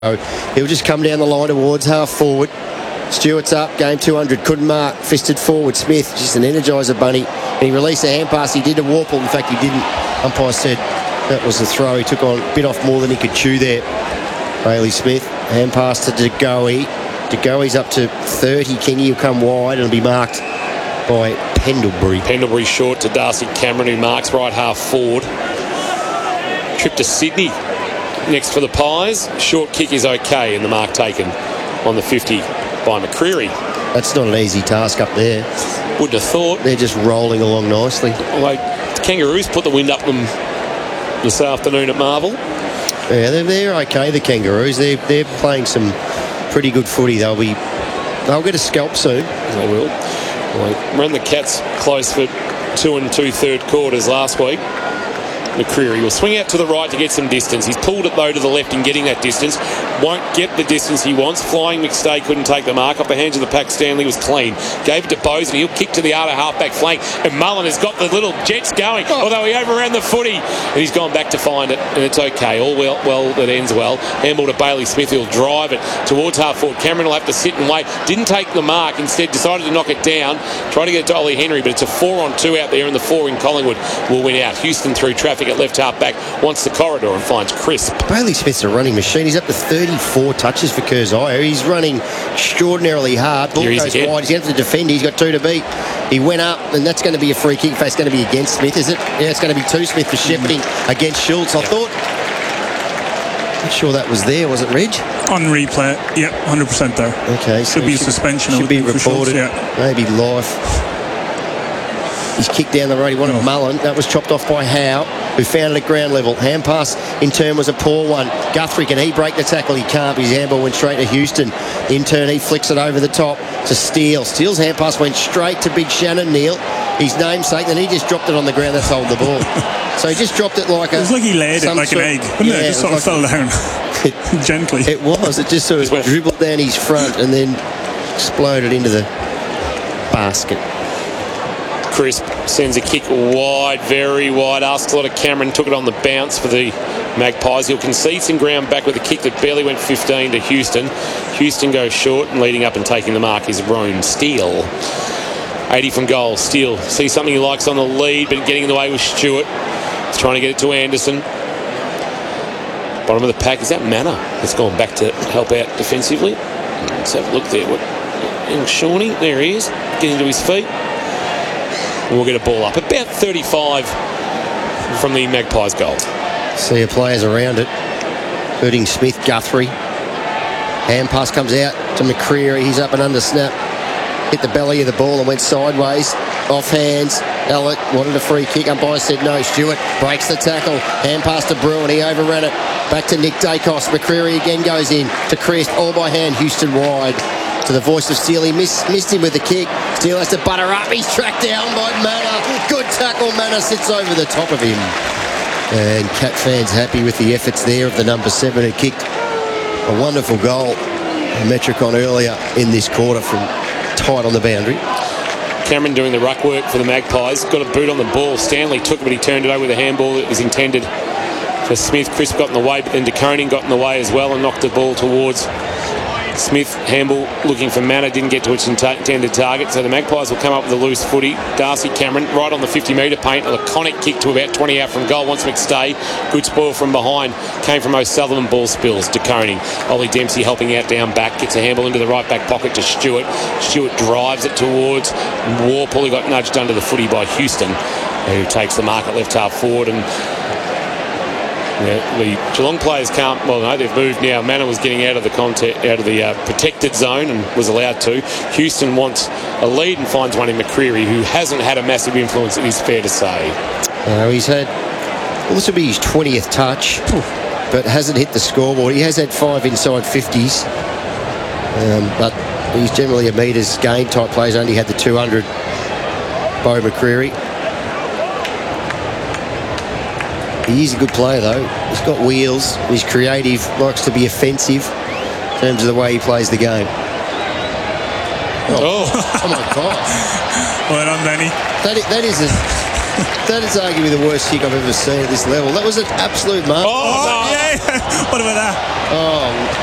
He'll just come down the line towards half forward. Stewart's up, game 200, couldn't mark, fisted forward. Smith, just an energiser bunny. And he released a hand pass, he did a Warple. In fact, he didn't. Umpire said that was the throw. He took on, bit off more than he could chew there. Bailey Smith, hand pass to De Goey. De Goey's up to 30. Kingy will come wide and it'll be marked by Pendlebury. Pendlebury short to Darcy Cameron, who marks right half forward. Trip to Sydney next for the Pies. Short kick is okay, and the mark taken on the 50 by McCreary. That's not an easy task up there. Wouldn't have thought. They're just rolling along nicely. Although the Kangaroos put the wind up them this afternoon at Marvel. Yeah, they're okay, the Kangaroos. They're playing some pretty good footy. They'll get a scalp soon. They will. Well, ran the Cats close for 2 2/3 quarters last week. McCreary will swing out to the right to get some distance. He's pulled it though to the left in getting that distance. Won't get the distance he wants. Flying McStay couldn't take the mark. Off the hands of the pack, Stanley was clean. Gave it to Bosen. He'll kick to the outer halfback flank. And Mullen has got the little jets going. Although he overran the footy. And he's gone back to find it. And it's okay. All well that ends well. Handball to Bailey Smith. He'll drive it towards half forward. Cameron will have to sit and wait. Didn't take the mark. Instead decided to knock it down. Tried to get it to Ollie Henry. But it's a 4-on-2 out there. And the 4 in Collingwood will win out. Houston through traffic at left half back. Wants the corridor and finds Crisp. Bailey Smith's a running machine. He's up to 34 touches for Kurzaya. He's running extraordinarily hard. Ball goes wide. He's going to defend. He's got 2 to beat. He went up, and that's going to be a free kick. In fact, it's going to be against Smith, is it? Yeah, it's going to be 2 Smith for shepherding against Schultz. I thought. Not sure that was there, was it, Reg? On replay, yeah, 100% there. Okay, so should be a suspension. Should be reported. Yeah. Maybe life. He's kicked down the road. He wanted Mullen. That was chopped off by Howe, who found it at ground level. Hand pass in turn was a poor one. Guthrie, can he break the tackle? He can't. His handball went straight to Houston. In turn, he flicks it over the top to Steele. Steele's hand pass went straight to Big Shannon Neal, his namesake, and he just dropped it on the ground. That's holding the ball. So he just dropped it like a... It was like he laid it like an egg, wasn't it? It just sort of fell down gently. It was. It just sort of dribbled down his front and then exploded into the basket. Crisp sends a kick wide, very wide. Asks a lot of Cameron. Took it on the bounce for the Magpies. He'll concede some ground back with a kick that barely went 15 to Houston. Houston goes short, and leading up and taking the mark is Rome Steele. 80 from goal. Steele sees something he likes on the lead, but getting in the way with Stewart. He's trying to get it to Anderson. Bottom of the pack. Is that Manor that's gone back to help out defensively? Let's have a look there. Young Shawnee, there he is, getting to his feet. We'll get a ball up. About 35 from the Magpies goal. See your players around it. Hurting Smith, Guthrie. Hand pass comes out to McCreary. He's up and under snap. Hit the belly of the ball and went sideways. Off hands. Elliott wanted a free kick. Umpire said no. Stewart breaks the tackle. Hand pass to Bruin. He overran it. Back to Nick Dacos. McCreary again goes in to Crisp. All by hand. Houston wide. To the voice of Steele. He missed him with the kick. Steele has to butter up. He's tracked down by Manor. Good tackle. Manor sits over the top of him. And Cat fans happy with the efforts there of the number 7 who kicked a wonderful goal. Metricon earlier in this quarter from tight on the boundary. Cameron doing the ruck work for the Magpies. Got a boot on the ball. Stanley took it, but he turned it over with a handball that was intended for Smith. Crisp got in the way, but then De Koning got in the way as well and knocked the ball towards Smith. Handball looking for Manor, didn't get to its intended target, so the Magpies will come up with a loose footy. Darcy Cameron right on the 50-metre paint. A laconic kick to about 20 out from goal. Wants McStay. Good spoil from behind. Came from O'Sullivan. Ball spills. De Koning. Ollie Dempsey helping out down back. Gets a handball into the right back pocket to Stewart. Stewart drives it towards Warple. He got nudged under the footy by Houston, who takes the mark at left half forward. And the Geelong players can't. Well, no, they've moved now. Manor was getting out of the protected zone and was allowed to. Houston wants a lead and finds one in McCreary, who hasn't had a massive influence, it is fair to say. He's had. Well, this will be his 20th touch, but hasn't hit the scoreboard. He has had 5 inside 50s, but he's generally a metres game type player. He's only had the 200. Bo McCreary. He is a good player, though. He's got wheels. He's creative. Likes to be offensive in terms of the way he plays the game. Oh my God! Well done, Danny. That is arguably the worst kick I've ever seen at this level. That was an absolute mark. Oh, yeah. What about that? Oh,